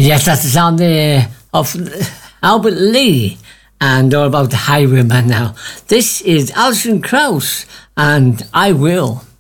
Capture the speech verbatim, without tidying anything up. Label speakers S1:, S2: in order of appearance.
S1: Yes, that's the sound uh, of Albert Lee, and all about the Highwayman now. This is Alison Krauss, and I Will.